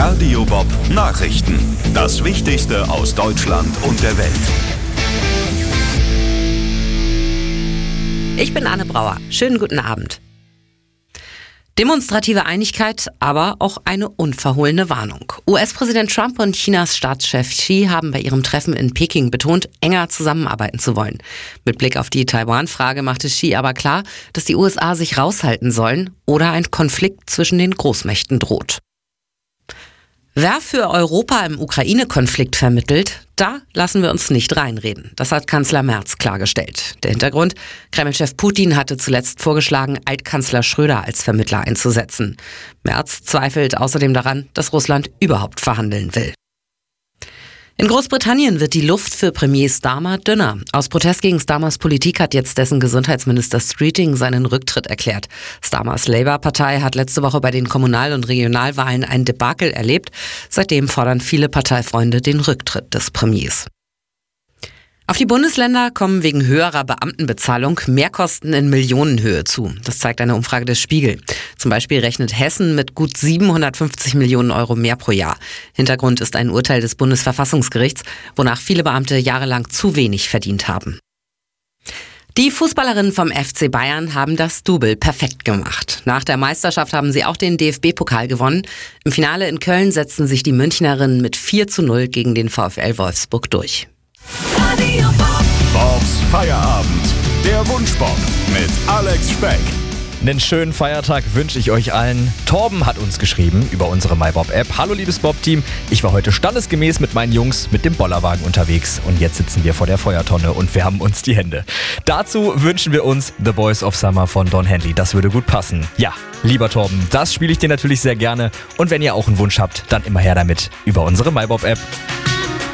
Radio Bob Nachrichten. Das Wichtigste aus Deutschland und der Welt. Ich bin Anne Brauer. Schönen guten Abend. Demonstrative Einigkeit, aber auch eine unverhohlene Warnung. US-Präsident Trump und Chinas Staatschef Xi haben bei ihrem Treffen in Peking betont, enger zusammenarbeiten zu wollen. Mit Blick auf die Taiwan-Frage machte Xi aber klar, dass die USA sich raushalten sollen oder ein Konflikt zwischen den Großmächten droht. Wer für Europa im Ukraine-Konflikt vermittelt, da lassen wir uns nicht reinreden. Das hat Kanzler Merz klargestellt. Der Hintergrund: Kreml-Chef Putin hatte zuletzt vorgeschlagen, Altkanzler Schröder als Vermittler einzusetzen. Merz zweifelt außerdem daran, dass Russland überhaupt verhandeln will. In Großbritannien wird die Luft für Premier Starmer dünner. Aus Protest gegen Starmers Politik hat jetzt dessen Gesundheitsminister Streeting seinen Rücktritt erklärt. Starmers Labour-Partei hat letzte Woche bei den Kommunal- und Regionalwahlen ein Debakel erlebt. Seitdem fordern viele Parteifreunde den Rücktritt des Premiers. Auf die Bundesländer kommen wegen höherer Beamtenbezahlung Mehrkosten in Millionenhöhe zu. Das zeigt eine Umfrage des Spiegel. Zum Beispiel rechnet Hessen mit gut 750 Millionen Euro mehr pro Jahr. Hintergrund ist ein Urteil des Bundesverfassungsgerichts, wonach viele Beamte jahrelang zu wenig verdient haben. Die Fußballerinnen vom FC Bayern haben das Double perfekt gemacht. Nach der Meisterschaft haben sie auch den DFB-Pokal gewonnen. Im Finale in Köln setzten sich die Münchnerinnen mit 4:0 gegen den VfL Wolfsburg durch. Bobs Feierabend. Der Wunschbob mit Alex Speck. Einen schönen Feiertag wünsche ich euch allen. Torben hat uns geschrieben über unsere MyBob-App. Hallo liebes Bob-Team, ich war heute standesgemäß mit meinen Jungs mit dem Bollerwagen unterwegs und jetzt sitzen wir vor der Feuertonne und wärmen uns die Hände. Dazu wünschen wir uns The Boys of Summer von Don Henley. Das würde gut passen. Ja, lieber Torben, das spiele ich dir natürlich sehr gerne und wenn ihr auch einen Wunsch habt, dann immer her damit über unsere MyBob-App.